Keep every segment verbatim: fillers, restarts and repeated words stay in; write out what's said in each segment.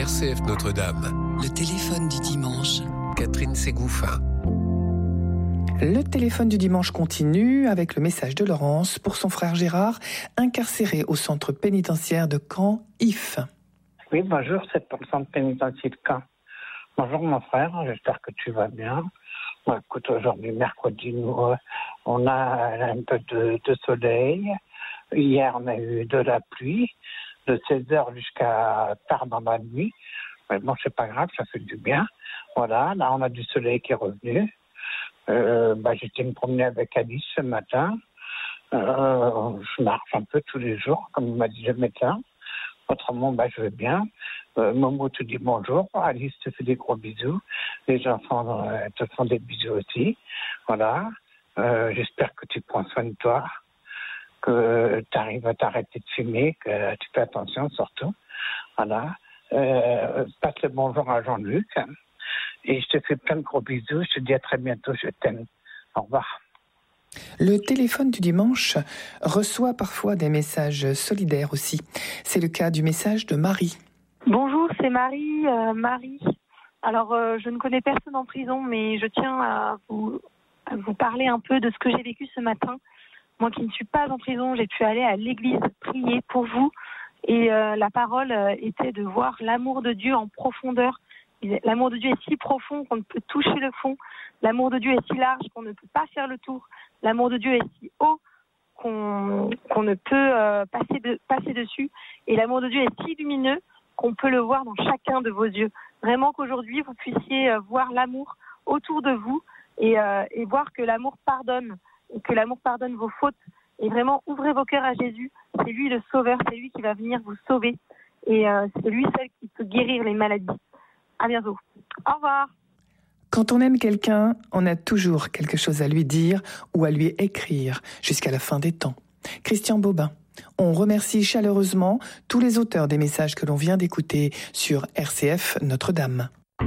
R C F Notre-Dame. Le téléphone du dimanche. Catherine Ségouffin. Le téléphone du dimanche continue avec le message de Laurence pour son frère Gérard, incarcéré au centre pénitentiaire de Caen-If. Oui, bonjour, c'est pour le centre pénitentiaire de Caen. Bonjour mon frère, j'espère que tu vas bien. Bon, écoute, aujourd'hui, mercredi, nous, euh, on a un peu de, de soleil. Hier, on a eu de la pluie, de seize heures jusqu'à tard dans la nuit. Mais bon, c'est pas grave, ça fait du bien. Voilà, là, on a du soleil qui est revenu. Euh, bah, j'étais me promener avec Alice ce matin. Euh, je marche un peu tous les jours, comme m'a dit le médecin. Autrement, bah, je vais bien. Euh, Momo te dit bonjour. Alice te fait des gros bisous. Les enfants euh, te font des bisous aussi. Voilà. Euh, j'espère que tu prends soin de toi, que tu arrives à t'arrêter de fumer, que tu fais attention surtout. Voilà. Euh, passe le bonjour à Jean-Luc. Et je te fais plein de gros bisous. Je te dis à très bientôt. Je t'aime. Au revoir. Le téléphone du dimanche reçoit parfois des messages solidaires aussi. C'est le cas du message de Marie. Bonjour, c'est Marie. Euh, Marie. Alors, euh, je ne connais personne en prison, mais je tiens à vous, à vous parler un peu de ce que j'ai vécu ce matin. Moi qui ne suis pas en prison, j'ai pu aller à l'église prier pour vous. Et euh, la parole euh, était de voir l'amour de Dieu en profondeur. L'amour de Dieu est si profond qu'on ne peut toucher le fond. L'amour de Dieu est si large qu'on ne peut pas faire le tour. L'amour de Dieu est si haut qu'on, qu'on ne peut euh, passer, de, passer dessus. Et l'amour de Dieu est si lumineux qu'on peut le voir dans chacun de vos yeux. Vraiment qu'aujourd'hui, vous puissiez euh, voir l'amour autour de vous et, euh, et voir que l'amour pardonne et que l'amour pardonne vos fautes. Et vraiment, ouvrez vos cœurs à Jésus. C'est lui le sauveur, c'est lui qui va venir vous sauver. Et euh, c'est lui seul qui peut guérir les maladies. À bientôt. Au revoir. Quand on aime quelqu'un, on a toujours quelque chose à lui dire ou à lui écrire jusqu'à la fin des temps. Christian Bobin. On remercie chaleureusement tous les auteurs des messages que l'on vient d'écouter sur R C F Notre-Dame.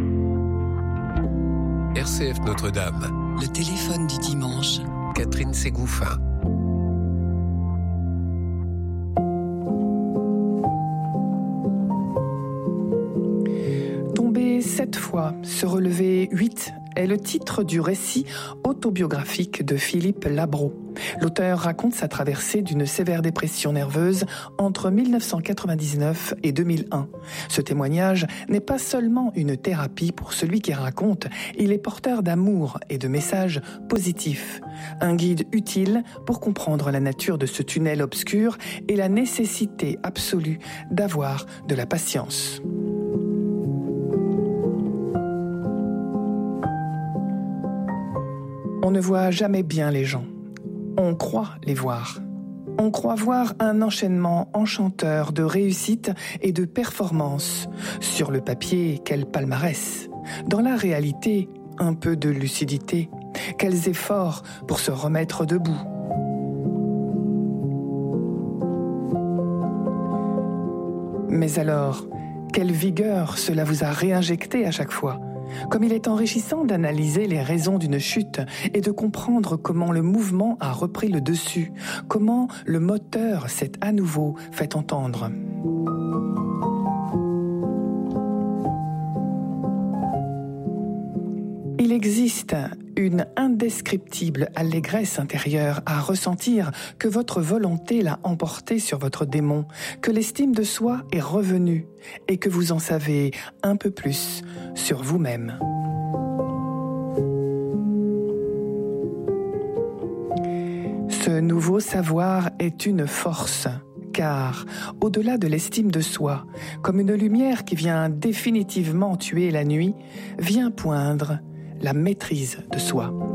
R C F Notre-Dame. Le téléphone du dimanche. Catherine Ségouffin. Tomber sept fois, se relever huit est le titre du récit autobiographique de Philippe Labro. L'auteur raconte sa traversée d'une sévère dépression nerveuse entre mille neuf cent quatre-vingt-dix-neuf et deux mille un. Ce témoignage n'est pas seulement une thérapie pour celui qui raconte, il est porteur d'amour et de messages positifs. Un guide utile pour comprendre la nature de ce tunnel obscur et la nécessité absolue d'avoir de la patience. On ne voit jamais bien les gens. On croit les voir. On croit voir un enchaînement enchanteur de réussite et de performance. Sur le papier, quel palmarès. Dans la réalité, un peu de lucidité. Quels efforts pour se remettre debout. Mais alors, quelle vigueur cela vous a réinjecté à chaque fois. Comme il est enrichissant d'analyser les raisons d'une chute et de comprendre comment le mouvement a repris le dessus, comment le moteur s'est à nouveau fait entendre. Il existe une indescriptible allégresse intérieure à ressentir que votre volonté l'a emporté sur votre démon, que l'estime de soi est revenue et que vous en savez un peu plus sur vous-même. Ce nouveau savoir est une force, car au-delà de l'estime de soi, comme une lumière qui vient définitivement tuer la nuit, vient poindre la maîtrise de soi.